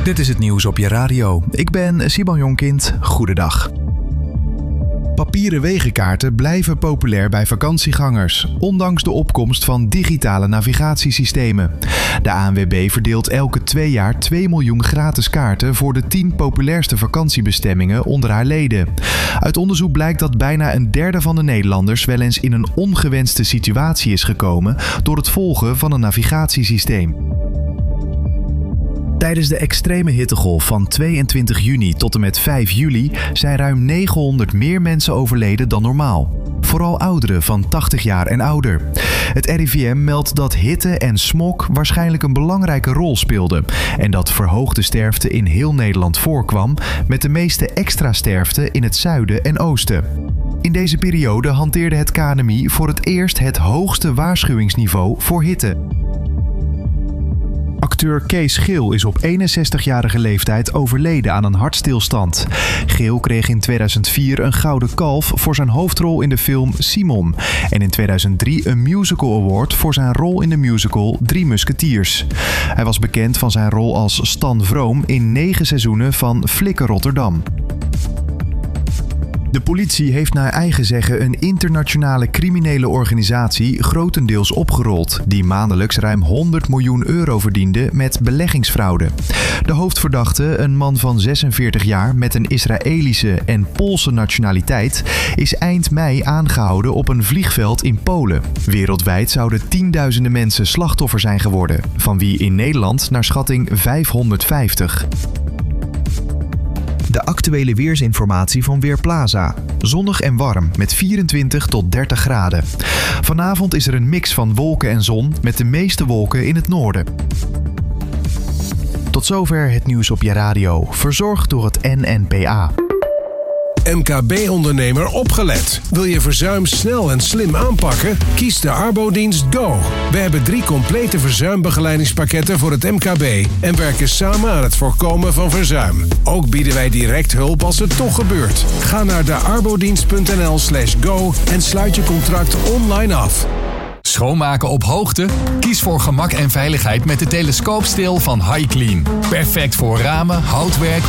Dit is het nieuws op je radio. Ik ben Simon Jonkind. Goedendag. Papieren wegenkaarten blijven populair bij vakantiegangers, ondanks de opkomst van digitale navigatiesystemen. De ANWB verdeelt elke 2 jaar 2 miljoen gratis kaarten voor de 10 populairste vakantiebestemmingen onder haar leden. Uit onderzoek blijkt dat bijna een derde van de Nederlanders wel eens in een ongewenste situatie is gekomen door het volgen van een navigatiesysteem. Tijdens de extreme hittegolf van 22 juni tot en met 5 juli zijn ruim 900 meer mensen overleden dan normaal. Vooral ouderen van 80 jaar en ouder. Het RIVM meldt dat hitte en smog waarschijnlijk een belangrijke rol speelden en dat verhoogde sterfte in heel Nederland voorkwam, met de meeste extra sterfte in het zuiden en oosten. In deze periode hanteerde het KNMI voor het eerst het hoogste waarschuwingsniveau voor hitte. Acteur Kees Geel is op 61-jarige leeftijd overleden aan een hartstilstand. Geel kreeg in 2004 een Gouden Kalf voor zijn hoofdrol in de film Simon en in 2003 een Musical Award voor zijn rol in de musical 3 Musketiers. Hij was bekend van zijn rol als Stan Vroom in 9 seizoenen van Flikker Rotterdam. De politie heeft naar eigen zeggen een internationale criminele organisatie grotendeels opgerold, die maandelijks ruim 100 miljoen euro verdiende met beleggingsfraude. De hoofdverdachte, een man van 46 jaar met een Israëlische en Poolse nationaliteit, is eind mei aangehouden op een vliegveld in Polen. Wereldwijd zouden tienduizenden mensen slachtoffer zijn geworden, van wie in Nederland naar schatting 550. De actuele weersinformatie van Weerplaza. Zonnig en warm met 24 tot 30 graden. Vanavond is er een mix van wolken en zon met de meeste wolken in het noorden. Tot zover het nieuws op je radio, verzorgd door het NNPA. MKB-ondernemer opgelet. Wil je verzuim snel en slim aanpakken? Kies de Arbodienst Go. We hebben 3 complete verzuimbegeleidingspakketten voor het MKB en werken samen aan het voorkomen van verzuim. Ook bieden wij direct hulp als het toch gebeurt. Ga naar dearbodienst.nl/go en sluit je contract online af. Schoonmaken op hoogte? Kies voor gemak en veiligheid met de telescoopstil van HiClean. Perfect voor ramen, houtwerk